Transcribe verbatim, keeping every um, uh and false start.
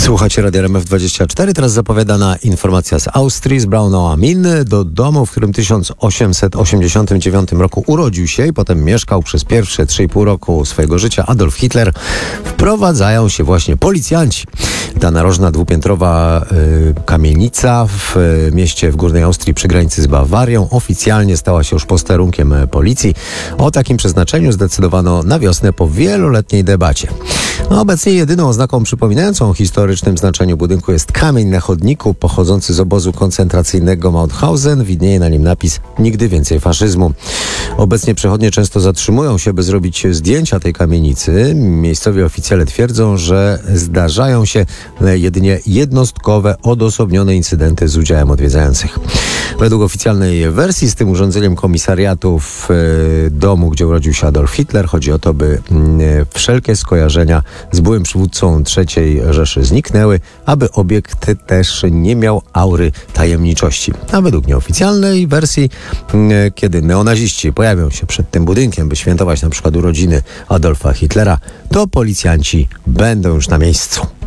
Słuchacie Radia R M F dwadzieścia cztery. Teraz zapowiadana informacja z Austrii, z Braunau-am-Inn. Do domu, w którym w tysiąc osiemset osiemdziesiątym dziewiątym roku urodził się i potem mieszkał przez pierwsze trzy i pół roku swojego życia Adolf Hitler, wprowadzają się właśnie policjanci. Ta narożna dwupiętrowa y, kamienica w y, mieście w Górnej Austrii przy granicy z Bawarią oficjalnie stała się już posterunkiem policji. O takim przeznaczeniu zdecydowano na wiosnę po wieloletniej debacie. No, obecnie jedyną oznaką przypominającą o historycznym znaczeniu budynku jest kamień na chodniku pochodzący z obozu koncentracyjnego Mauthausen. Widnieje na nim napis „Nigdy więcej faszyzmu”. Obecnie przechodnie często zatrzymują się, by zrobić zdjęcia tej kamienicy. Miejscowi oficjele twierdzą, że zdarzają się jedynie jednostkowe, odosobnione incydenty z udziałem odwiedzających. Według oficjalnej wersji z tym urządzeniem komisariatu w domu, gdzie urodził się Adolf Hitler, chodzi o to, by wszelkie skojarzenia z byłym przywódcą trzeciej Rzeszy zniknęły, aby obiekt też nie miał aury tajemniczości. A według nieoficjalnej wersji, kiedy neonaziści pojawią się przed tym budynkiem, by świętować na przykład urodziny Adolfa Hitlera, to policjanci będą już na miejscu.